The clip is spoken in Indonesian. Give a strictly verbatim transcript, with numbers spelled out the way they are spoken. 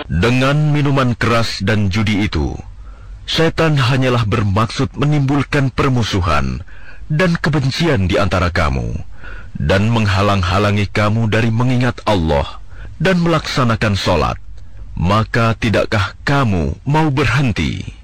Dengan minuman keras dan judi itu, setan hanyalah bermaksud menimbulkan permusuhan dan kebencian di antara kamu, dan menghalang-halangi kamu dari mengingat Allah dan melaksanakan sholat. Maka tidakkah kamu mau berhenti?